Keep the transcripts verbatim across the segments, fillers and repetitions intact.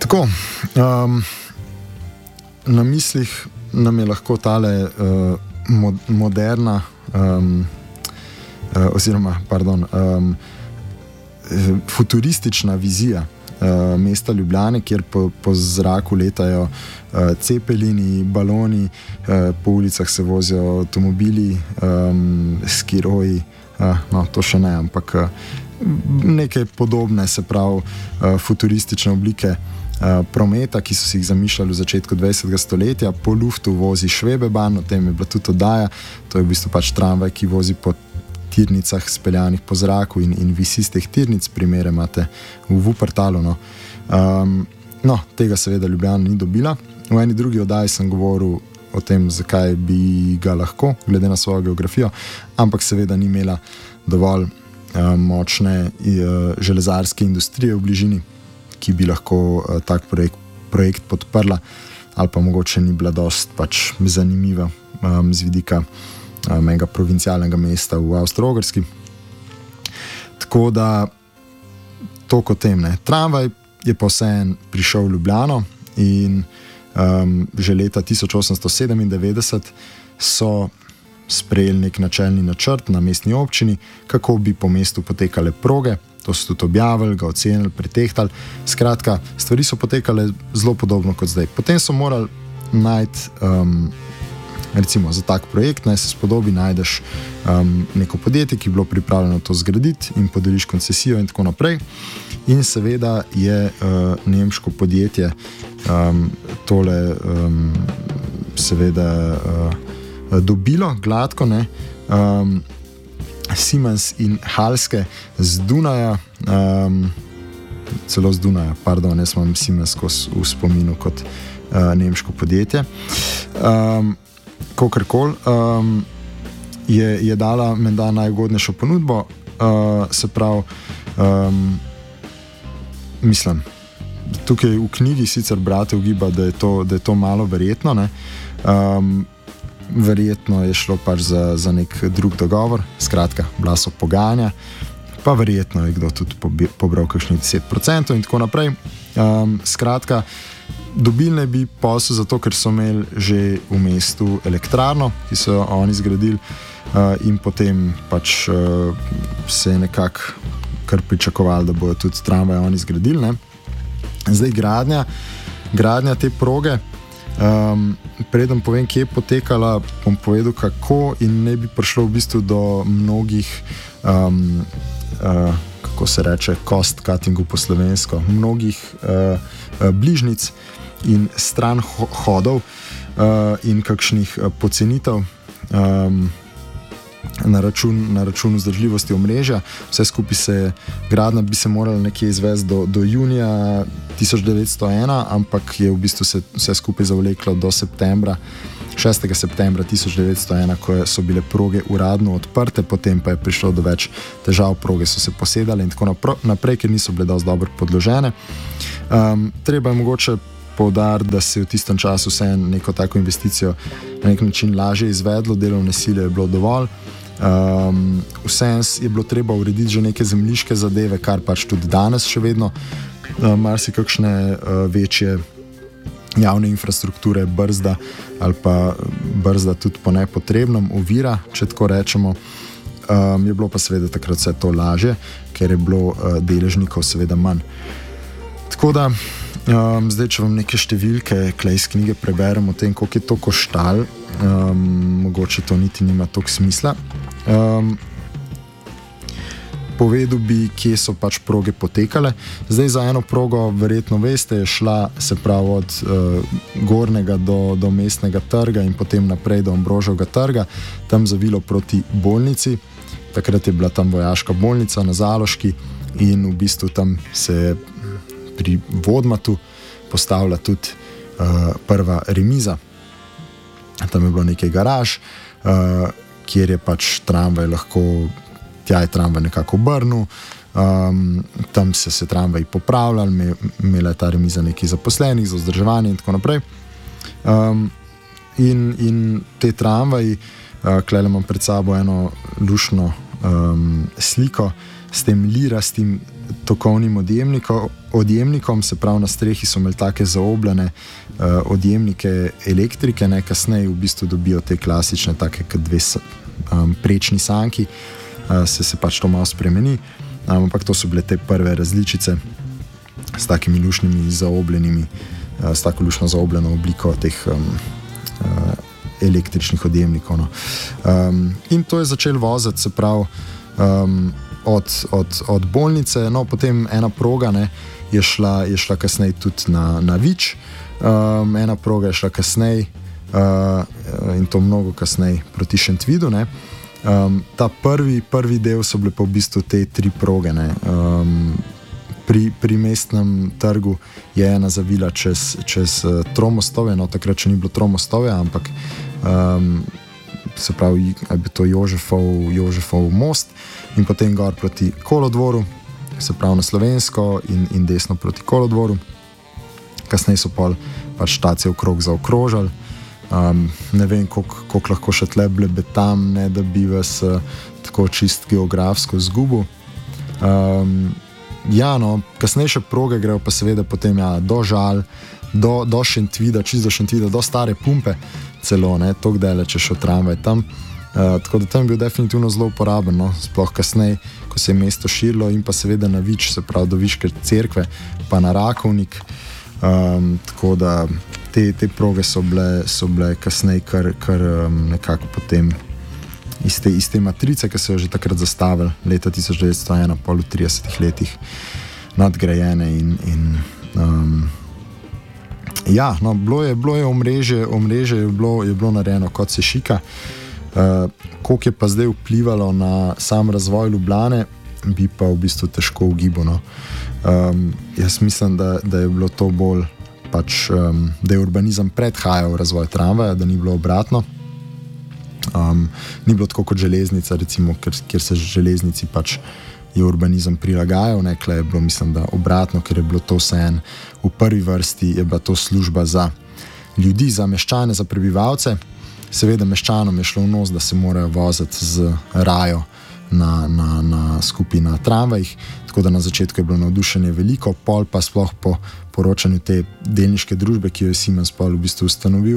Tako, um, na mislih nam je lahko tale uh, mod, moderna um, uh, oziroma, pardon, um, futuristična vizija uh, mesta Ljubljane, kjer po, po zraku letajo uh, cepelini, baloni, uh, po ulicah se vozijo avtomobili, um, skiroji, uh, no to še ne, ampak uh, neke podobne, se pravi, uh, futuristične oblike Uh, prometa, ki so si jih zamišljali v začetku dvajsetega stoletja. Po luftu vozi Švebebahn, o tem je bila tudi oddaja. To je v bistvu pač tramvaj, ki vozi po tirnicah speljanih po zraku in, in visi z teh tirnic, primere imate v Wuppertalu. No. Um, no, tega seveda Ljubljana ni dobila. V eni drugi oddaji sem govoril o tem, zakaj bi ga lahko, glede na svojo geografijo, ampak seveda ni imela dovolj uh, močne uh, železarske industrije v bližini, ki bi lahko uh, tak projekt, projekt podprla, ali pa mogoče ni bila dost pač zanimiva um, z vidika uh, mega provincialnega mesta v Avstro-Ogrski. Tako da to kot tem, ne. Tramvaj je pa vseeno prišel v Ljubljano in um, že leta tisoč osemsto sedemindevetdeset so sprejeli nek načelni načrt na mestni občini, kako bi po mestu potekale proge. To so tudi objavili, ga ocenili, pretehtali. Skratka, stvari so potekale zelo podobno kot zdaj. Potem so morali najti, um, recimo za tak projekt, naj se spodobi, najdeš um, neko podjetje, ki je bilo pripravljeno to zgraditi in podeliš koncesijo in tako naprej. In seveda je uh, nemško podjetje um, tole um, seveda uh, dobilo gladko, ne, um, Siemens in Halske z Dunaja, um, celo z Dunaja, pardon, jaz imam Siemens v spominu kot uh, nemško podjetje. Um, Kakorkoli, um, je, je dala menda najugodnejšo ponudbo, uh, se pravi, um, mislim, tukaj v knjigi sicer brate ugiba, da je to, da je to malo verjetno, ne. Um, Verjetno je šlo pač za, za nek drug dogovor, skratka, bila so pogajanja, pa verjetno je kdo tudi pobral kakšnih deset procentov in tako naprej. Um, skratka, dobili ne bi posel zato, ker so imeli že v mestu elektrarno, ki so jo oni zgradili uh, in potem pač uh, se je nekako kar pričakovali, da bojo tudi tramvaj oni zgradili, ne. Zdaj gradnja, gradnja te proge. Um, preden povem, kje je potekala, bom povedal, kako, in ne bi prišlo v bistvu do mnogih, um, uh, kako se reče, cost cuttingu po slovensko, mnogih uh, uh, bližnic in stran ho- hodov uh, in kakšnih uh, pocenitev um, na račun, na račun vzdržljivosti omrežja. Vse skupaj se, gradnja bi se morala nekje izvesti do, do junija tisoč devetsto ena, ampak je v bistvu se vse skupaj zavleklo do septembra, šestega septembra tisoč devetsto ena, ko so bile proge uradno odprte, potem pa je prišlo do več težav, proge so se posedale in tako naprej, ker niso bile dosti dobro podložene. Um, treba je mogoče poudariti, da se je v tistem času vse neko tako investicijo na nek način lažje izvedlo, delovne sile je bilo dovolj. Um, vseeno je bilo treba urediti že neke zemljiške zadeve, kar pač tudi danes še vedno uh, marsikakšne uh, večje javne infrastrukture brzda ali pa brzda tudi po nepotrebnem, ovira, če tako rečemo. Um, je bilo pa seveda takrat vse to lažje, ker je bilo uh, deležnikov seveda manj. Tako da Um, zdaj, če vam neke številke klej iz knjige preberem o tem, koliko je to koštalo, um, mogoče to niti nima toliko smisla. Um, povedal bi, kje so pač proge potekale. Zdaj za eno progo, verjetno veste, je šla, se pravi, od uh, Gornjega do, do Mestnega trga in potem naprej do Ambroževega trga, tam zavilo proti bolnici. Takrat je bila tam vojaška bolnica na Zaloški in v bistvu tam se je pri Vodmatu postavila tudi uh, prva remiza. Tam je bilo nekaj garaž, uh, kjer je pač tramvaj lahko, tja je tramvaj nekako obrnil, um, tam se se tramvaj popravljali, imela je ta remiza nekaj zaposlenih za vzdrževanje in tako naprej. Um, in, in te tramvaji, uh, klele imam pred sabo eno lušno um, sliko s tem lirastim tokovnim odjemnikom, odjemnikom, se pravi na strehi so imeli take zaobljene uh, odjemnike elektrike, ne, kasneje v bistvu dobijo te klasične, take kot dve um, prečni sanki, uh, se se pač to malo spremeni, um, ampak to so bile te prve različice s takimi lušnimi zaobljenimi, uh, s tako lušno zaobljeno obliko teh um, uh, električnih odjemnikov. No. Um, in to je začel voziti, se pravi, um, Od, od, od bolnice, no potem ena proga ne, je, šla, je šla kasneje tudi na, na Vič, um, ena proga je šla kasneje uh, in to mnogo kasneje proti Šentvidu. Ne. Um, ta prvi, prvi del so bile pa v bistvu te tri proge. Ne. Um, pri, pri mestnem trgu je ena zavila čez, čez uh, Tromostove, no takrat še ni bilo Tromostove, ampak um, se pravi, je bil to Jožefov, Jožefov most in potem gor proti Kolodvoru, se pravi na Slovensko in, in desno proti Kolodvoru. Kasneje so pol pač štacijo okrog zaokrožali. Um, ne vem, koliko lahko še tle blebetam, ne, da bi vas uh, tako čist geografsko zgubil. Um, ja, no, kasnejše proge grejo pa seveda potem ja, do Žal, do, do Šentvida, čist do Šentvida, do Stare Pumpe, celo, ne, toliko daleč je šel tramvaj tam. Uh, tako da tam je bil definitivno zelo uporaben, no, sploh kasneje, ko se je mesto širilo in pa seveda na Vič, se pravi do Viške cerkve, pa na Rakovnik. Um, tako da te, te proge so bile, so bile kasneje kar, kar um, nekako potem iz te, iz te matrice, ki so jo že takrat zastavili, leta tisoč devetsto ena, pol v tridesetih letih nadgrajene in, in um, ja, no, bilo je, bilo je omrežje, omrežje je bilo, je bilo narejeno kot se šika. Uh, koliko je pa zdaj vplivalo na sam razvoj Ljubljane, bi pa v bistvu težko ugibal. No. Um, jaz mislim, da, da je bilo to bolj, pač, um, da je urbanizem predhajal razvoj tramvaja, da ni bilo obratno. Um, ni bilo tako kot železnica, recimo, ker, kjer se železnici pač je urbanizem prilagajal, nekaj je bilo, mislim, da obratno, ker je bilo to vseeno v prvi vrsti, je bila to služba za ljudi, za meščane, za prebivalce. Seveda meščanom je šlo v nos, da se morajo voziti z rajo na, na, na skupaj na tramvajih, tako da na začetku je bilo navdušenje veliko, pol pa sploh po poročanju te delniške družbe, ki jo je Siemens pol v bistvu ustanovil,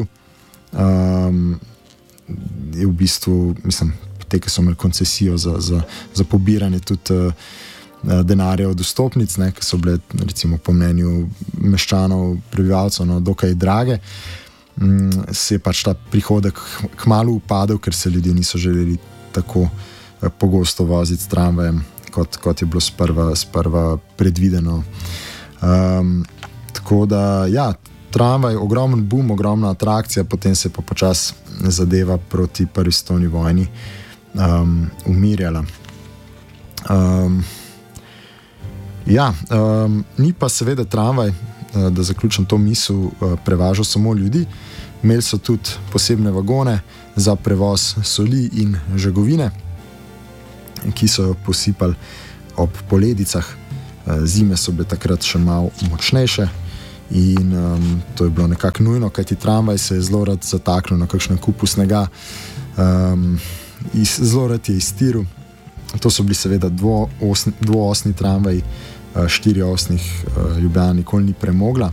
um, je v bistvu, mislim, te, ki so imeli koncesijo za, za, za pobiranje tudi uh, denarja od vstopnic, ne, ki so bile recimo po mnenju meščanov, prebivalcev, no, dokaj drage. Se je pač ta prihodek kmalu upadel, ker se ljudje niso želeli tako pogosto voziti s tramvajem, kot, kot je bilo sprva, sprva predvideno. Um, tako da, ja, tramvaj, ogromen boom, ogromna atrakcija, potem se pa počas zadeva proti prvi svetovni vojni um, umirjala. Um, ja, um, ni pa seveda tramvaj, da zaključim to misel, prevažal samo ljudi. Imeli so tudi posebne vagone za prevoz soli in žagovine, ki so jo posipali ob poledicah. Zime so bile takrat še malo močnejše in um, to je bilo nekako nujno, kajti tramvaj se je zelo rad zataknil na kakšnem kupu snega, um, iz, zelo rad je iztiril. To so bili seveda dvoosni, dvoosni tramvaji, štiri osnih uh, Ljubljana nikoli ni premogla.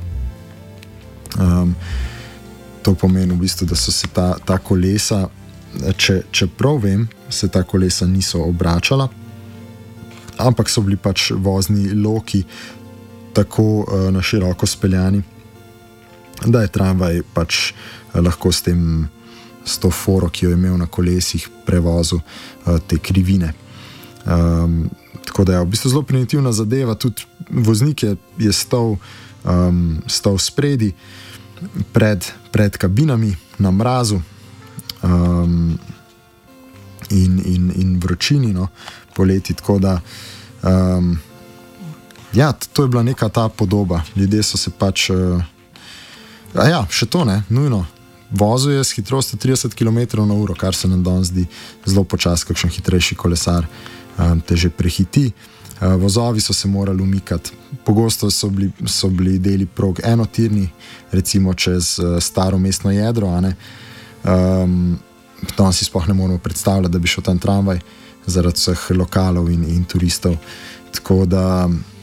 Um, to pomeni v bistvu, da so se ta, ta kolesa, če, če prav vem, se ta kolesa niso obračala, ampak so bili pač vozni loki tako uh, na široko speljani, da je tramvaj pač uh, lahko s tem, s to foro, ki jo je imel na kolesih, prevozil uh, te krivine. Um, Tako da je v bistvu zelo primitivna zadeva, tudi voznik je, je stal, um, stal spredi pred, pred kabinami na mrazu um, in, in, in vročini, no, poleti. Tako da, um, ja, to je bila neka ta podoba. Ljudje so se pač, uh, a ja, še to ne, nujno. Vozil je s hitrostjo trideset kilometrov na uro, kar se nam danes zdi zelo počas, kakšen hitrejši kolesar te že prehiti. Vozovi so se morali umikati. Pogosto so bili, so bili deli prog enotirni, recimo čez staro mestno jedro. A ne? Um, tam si sploh ne moramo predstavljati, da bi šel tam tramvaj zaradi vseh lokalov in, in turistov. Tako da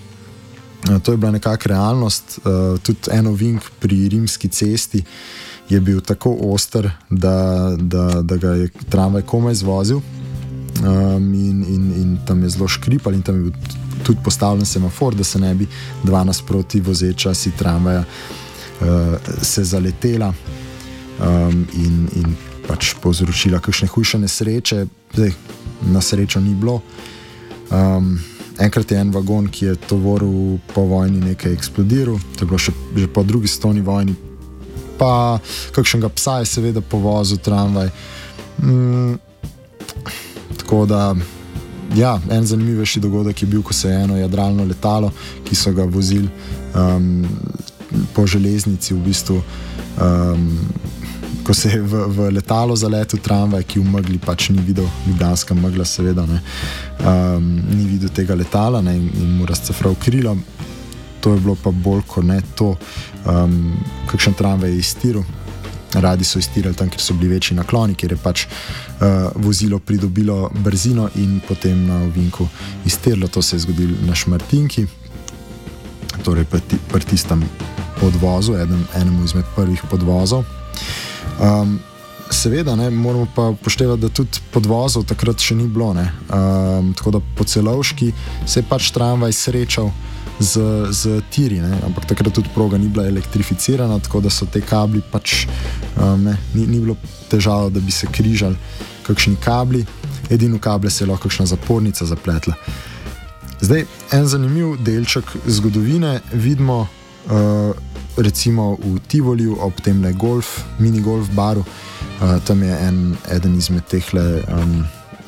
To je bila nekakšna realnost. Tudi en ovink pri Rimski cesti je bil tako oster, da, da, da ga je tramvaj komaj zvozil um, in, in, in tam je zelo škripal in tam je bil tudi postavljen semafor, da se ne bi dva nasproti vozeča si tramvaja uh, se zaletela um, in, in pač povzročila kakšne hujše nesreče. Zdaj, na srečo ni bilo. Um, enkrat je en vagon, ki je tovoril po vojni, nekaj eksplodiral, to je bilo še, že po drugi svetovni vojni, pa kakšnega psa je seveda povozil tramvaj. Mm, tako da, ja, en zanimivejši dogodek je bil, ko se je eno jadralno letalo, ki so ga vozili um, po železnici, v bistvu, um, ko se je v, v letalo zaletel tramvaj, ki v megli pač ni videl, ljubljanska megla seveda, ne, um, ni videl tega letala, ne, in, in mu razcefral krilo. To je bilo pa bolj kot ne to, um, kakšen tramvaj je iztiril. Radi so iztirali tam, kjer so bili večji nakloni, kjer je pač uh, vozilo pridobilo brzino in potem na ovinku iztirilo. To se je zgodilo na Šmartinki, torej pri tistem podvozu, enem, enemu izmed prvih podvozov. Um, seveda, ne, moramo pa upoštevati, da tudi podvozov takrat še ni bilo. Ne. Um, tako da po Celovški se je pač tramvaj srečal z, z tiri, ne, ampak takrat tudi proga ni bila elektrificirana, tako da so te kabli pač, um, ne, ni, ni bilo težavo, da bi se križali kakšni kabli, edino kable se je lahko kakšna zapornica zapletla. Zdaj, en zanimiv delček zgodovine vidimo uh, recimo v Tivoliju ob temle golf, mini golf baru, uh, tam je en, eden izmed tehle um,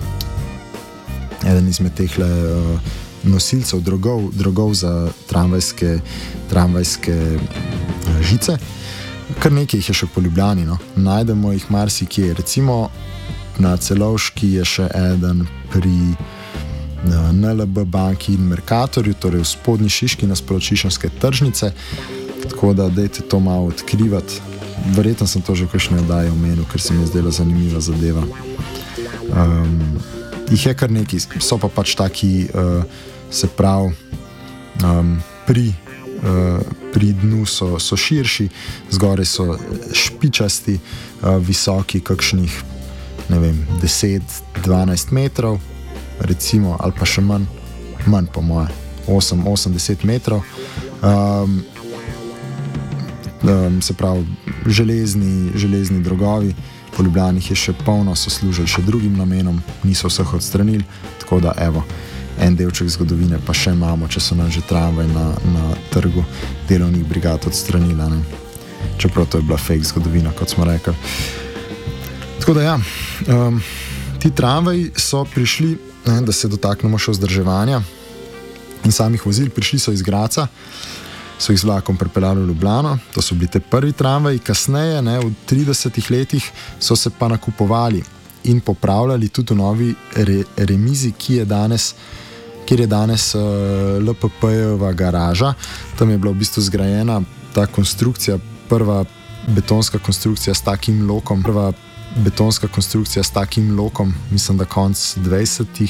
eden izmed tehle uh, nosilcev drogov, drogov za tramvajske, tramvajske uh, žice. Kar nekaj jih je še po Ljubljani, no. Najdemo jih marsikje. Recimo na Celovški je še eden pri uh, N L B banki in Mercatorju, torej v Spodnji Šiški nasproti Šišenske tržnice. Tako da dajte to malo odkrivati. Verjetno sem to že v kakšni oddaji omenil, ker se mi je zdela zanimiva zadeva. Um, jih je kar nekaj, so pa pač taki, uh, se pravi, um, pri, uh, pri dnu so, so širši, zgoraj so špičasti, uh, visoki kakšnih, ne vem, deset do dvanajst metrov, recimo, ali pa še manj, manj po moje, osem do deset metrov. Um, Um, se pravi, železni, železni drogovi, po Ljubljani je še polno, so služili še drugim namenom, niso vseh odstranili, tako da evo, en delček zgodovine pa še imamo, če so nam že tramvaj na, na trgu delovnih brigad odstranila, ne. Čeprav to je bila fake zgodovina, kot smo rekli. Tako da ja, um, ti tramvaji so prišli, ne, da se dotaknemo še vzdrževanja in samih vozil, prišli so iz Graca, so jih z vlakom pripeljali v Ljubljano, to so bili te prvi tramvaji, kasneje, ne, v tridesetih letih so se pa nakupovali in popravljali tudi v novi re, remizi, ki je danes, kjer je danes uh, L P P-jeva garaža. Tam je bila v bistvu zgrajena ta konstrukcija, prva betonska konstrukcija s takim lokom, prva betonska konstrukcija s takim lokom, mislim, da konc dvajsetih